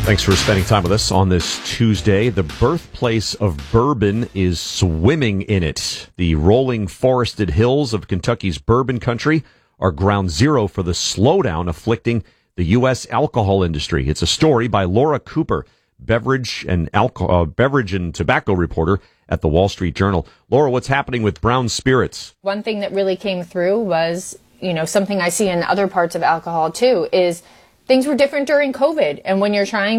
Thanks for spending time with us on this Tuesday. The birthplace of bourbon is swimming in it. The rolling forested hills of Kentucky's bourbon country are ground zero for the slowdown afflicting the U.S. alcohol industry. It's a story by Laura Cooper, beverage and tobacco reporter at the Wall Street Journal. Laura, what's happening with brown spirits? One thing that really came through was, something I see in other parts of alcohol too, is things were different during COVID. And when you're trying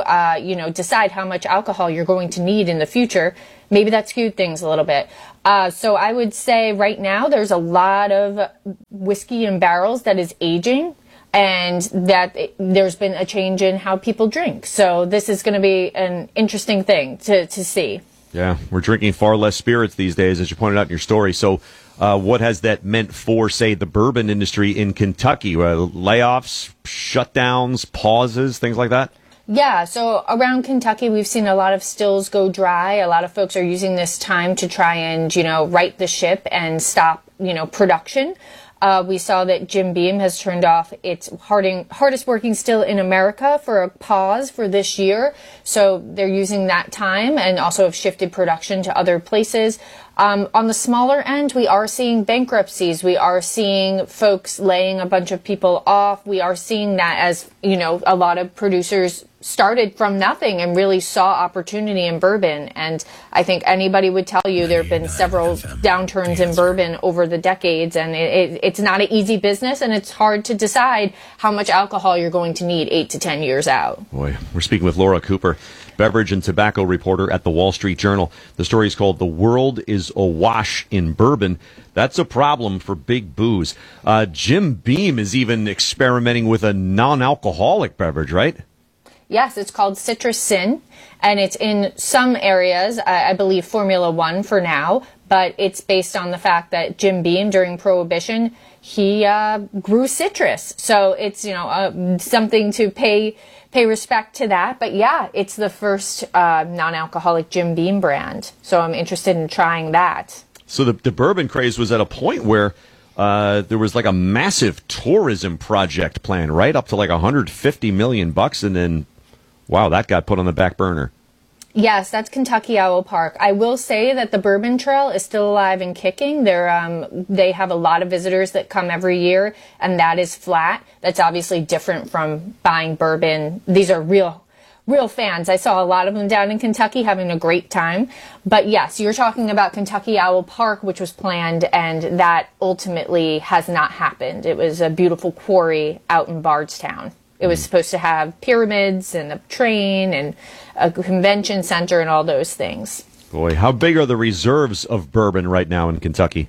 to, decide how much alcohol you're going to need in the future, maybe that skewed things a little bit. So I would say right now there's a lot of whiskey in barrels that is aging, and that there's been a change in how people drink. So this is going to be an interesting thing to see. Yeah, we're drinking far less spirits these days, as you pointed out in your story. So what has that meant for, say, the bourbon industry in Kentucky? Layoffs, shutdowns, pauses, things like that? Yeah, so around Kentucky, we've seen a lot of stills go dry. A lot of folks are using this time to try and, right the ship and stop, production. We saw that Jim Beam has turned off its hardest working still in America for a pause for this year. So they're using that time and also have shifted production to other places. On the smaller end, we are seeing bankruptcies. We are seeing folks laying a bunch of people off. We are seeing that as, a lot of producers started from nothing and really saw opportunity in bourbon. And I think anybody would tell you there have been several downturns in bourbon over the decades, and it's not an easy business, and it's hard to decide how much alcohol you're going to need 8 to 10 years out. Boy, we're speaking with Laura Cooper, beverage and tobacco reporter at the Wall Street Journal. The story is called "The World is Awash in Bourbon." That's a problem for big booze. Jim Beam is even experimenting with a non-alcoholic beverage, right? Yes, it's called Citrus Sin, and it's in some areas, I believe Formula One for now, but it's based on the fact that Jim Beam, during Prohibition, he grew citrus. So it's, something to pay respect to that. But yeah, it's the first non-alcoholic Jim Beam brand. So I'm interested in trying that. So the bourbon craze was at a point where there was like a massive tourism project plan, right? Up to like $150 million, and then wow, that got put on the back burner. Yes, that's Kentucky Owl Park. I will say that the Bourbon Trail is still alive and kicking. They have a lot of visitors that come every year, and that is flat. That's obviously different from buying bourbon. These are real fans. I saw a lot of them down in Kentucky having a great time. But yes, you're talking about Kentucky Owl Park, which was planned, and that ultimately has not happened. It was a beautiful quarry out in Bardstown. It was supposed to have pyramids and a train and a convention center and all those things. Boy, how big are the reserves of bourbon right now in Kentucky?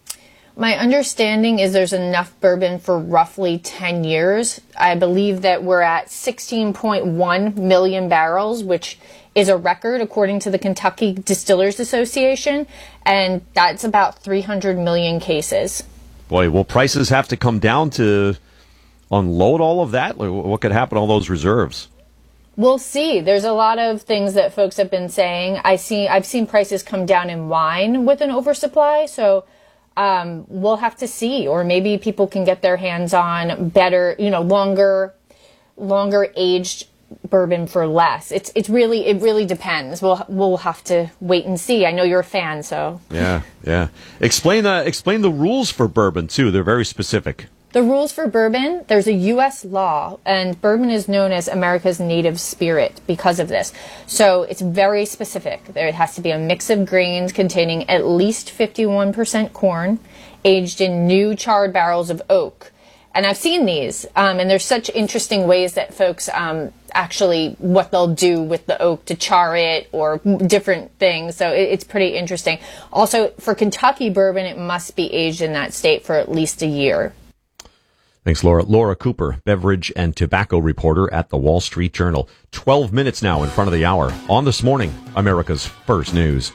My understanding is there's enough bourbon for roughly 10 years. I believe that we're at 16.1 million barrels, which is a record according to the Kentucky Distillers Association, and that's about 300 million cases. Boy, will prices have to come down to unload all of that? What could happen to all those reserves? We'll see. There's a lot of things that folks have been saying. I've seen prices come down in wine with an oversupply, so we'll have to see. Or maybe people can get their hands on better, longer aged bourbon for less. It really depends. We'll have to wait and see. I know you're a fan, so yeah. Explain the rules for bourbon too. They're very specific. The rules for bourbon, there's a U.S. law, and bourbon is known as America's native spirit because of this. So it's very specific. There has to be a mix of grains containing at least 51% corn, aged in new charred barrels of oak. And I've seen these, and there's such interesting ways that folks actually, what they'll do with the oak to char it or different things. So it's pretty interesting. Also, for Kentucky bourbon, it must be aged in that state for at least a year. Thanks, Laura. Laura Cooper, beverage and tobacco reporter at the Wall Street Journal. 12 minutes now in front of the hour on This Morning, America's First News.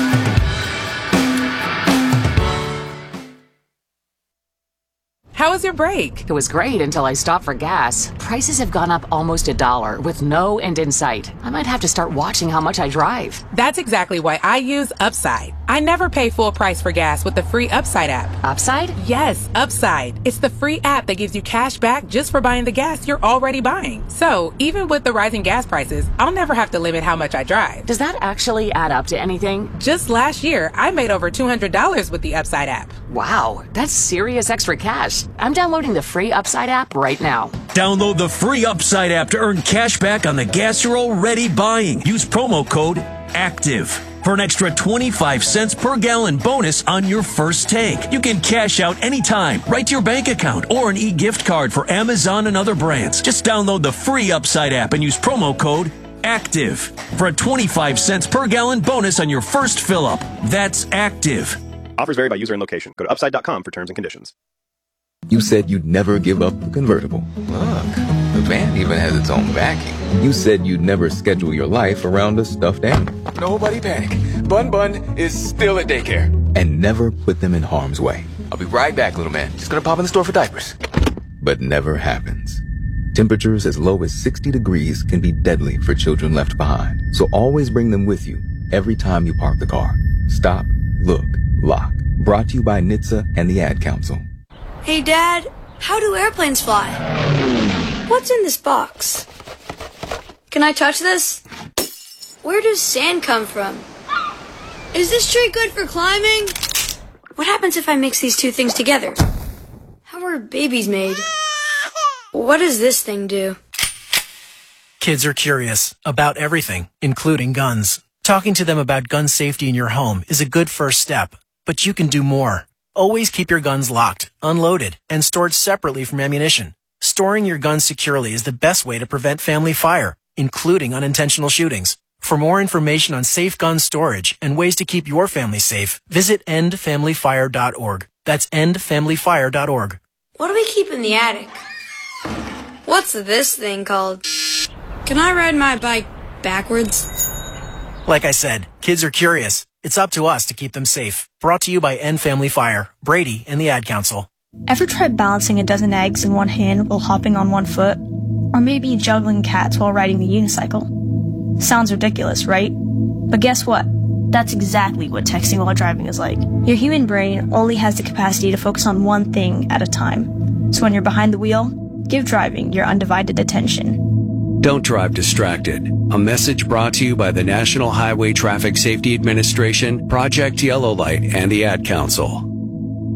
How is your your break? It was great until I stopped for gas. Prices have gone up almost $1 with no end in sight. I might have to start watching how much I drive. That's exactly why I use Upside. I never pay full price for gas with the free Upside app. Upside? Yes, Upside. It's the free app that gives you cash back just for buying the gas you're already buying. So, even with the rising gas prices, I'll never have to limit how much I drive. Does that actually add up to anything? Just last year, I made over $200 with the Upside app. Wow, that's serious extra cash. I'm downloading the free Upside app right now. Download the free Upside app to earn cash back on the gas you're already buying. Use promo code ACTIVE for an extra 25 cents per gallon bonus on your first tank. You can cash out anytime, right to your bank account, or an e-gift card for Amazon and other brands. Just download the free Upside app and use promo code ACTIVE for a 25 cents per gallon bonus on your first fill-up. That's ACTIVE. Offers vary by user and location. Go to upside.com for terms and conditions. You said you'd never give up the convertible. Look, the van even has its own vacuum. You said you'd never schedule your life around a stuffed animal. Nobody panic. Bun is still at daycare. And never put them in harm's way. I'll be right back, little man. Just gonna pop in the store for diapers. But never happens. Temperatures as low as 60 degrees can be deadly for children left behind. So always bring them with you every time you park the car. Stop, look, lock. Brought to you by NHTSA and the Ad Council. Hey, Dad, how do airplanes fly? What's in this box? Can I touch this? Where does sand come from? Is this tree good for climbing? What happens if I mix these two things together? How are babies made? What does this thing do? Kids are curious about everything, including guns. Talking to them about gun safety in your home is a good first step, but you can do more. Always keep your guns locked, unloaded, and stored separately from ammunition. Storing your guns securely is the best way to prevent family fire, including unintentional shootings. For more information on safe gun storage and ways to keep your family safe, visit endfamilyfire.org. That's endfamilyfire.org. What do we keep in the attic? What's this thing called? Can I ride my bike backwards? Like I said, kids are curious. It's up to us to keep them safe. Brought to you by End Family Fire, Brady, and the Ad Council. Ever tried balancing a dozen eggs in one hand while hopping on one foot? Or maybe juggling cats while riding the unicycle? Sounds ridiculous, right? But guess what? That's exactly what texting while driving is like. Your human brain only has the capacity to focus on one thing at a time. So when you're behind the wheel, give driving your undivided attention. Don't drive distracted. A message brought to you by the National Highway Traffic Safety Administration, Project Yellow Light, and the Ad Council.